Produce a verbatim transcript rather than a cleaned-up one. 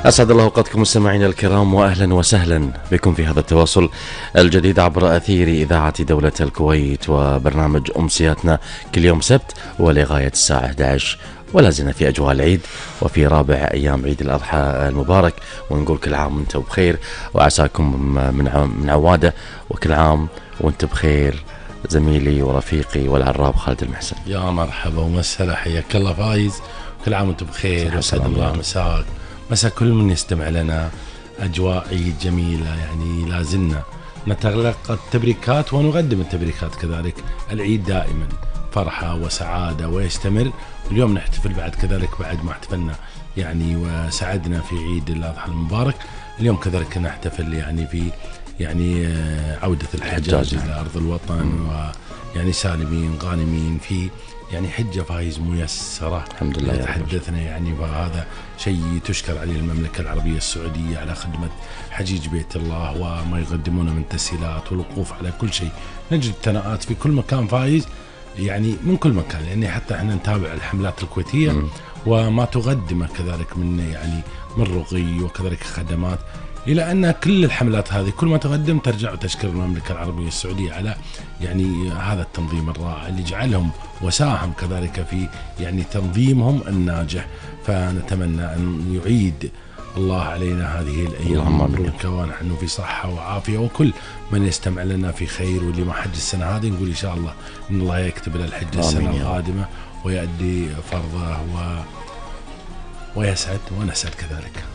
أسعد الله أوقاتكم مستمعينا الكرام، وأهلا وسهلا بكم في هذا التواصل الجديد عبر أثير إذاعة دولة الكويت وبرنامج أمسياتنا كل يوم سبت ولغاية الساعة أحد عشر. ولا زلنا في أجواء العيد وفي رابع أيام عيد الأضحى المبارك، ونقول كل عام وأنتم بخير وعساكم من من عوادة، وكل عام وأنت بخير زميلي ورفيقي والعراب خالد المحسن. يا مرحبا ومسهلا، حياك الله فايز، كل عام وأنت بخير وسعد الله مساك مساء كل من يستمع لنا. أجواء عيد جميلة، يعني لازلنا نتلقى التبريكات ونقدم التبريكات كذلك. العيد دائما فرحة وسعادة ويستمر، واليوم نحتفل بعد كذلك بعد ما احتفلنا يعني وسعدنا في عيد الأضحى المبارك. اليوم كذلك نحتفل يعني في يعني عودة الحجاج إلى أرض الوطن، ويعني سالمين غانمين في يعني حجة فايز ميسرة الحمد لله. تحدثنا يعني، وهذا شيء تشكر عليه المملكة العربية السعودية على خدمة حجيج بيت الله وما يقدمونه من تسهيلات والوقوف على كل شيء. نجد ثناءات في كل مكان فايز، يعني من كل مكان، يعني حتى احنا نتابع الحملات الكويتية م. وما تقدمه كذلك من يعني من رقي وكذلك خدمات، إلى أن كل الحملات هذه كل ما تقدم ترجع وتشكر المملكة العربية السعودية على يعني هذا التنظيم الرائع اللي جعلهم وساهم كذلك في يعني تنظيمهم الناجح. فنتمنى أن يعيد الله علينا هذه الأيام مبروكة ونحن في صحة وعافية، وكل من يستمع لنا في خير. واللي ما حج السنة هذه نقول إن شاء الله إن الله يكتب له الحج السنة القادمة ويؤدي فرضه و... ويسعد ونسعد كذلك.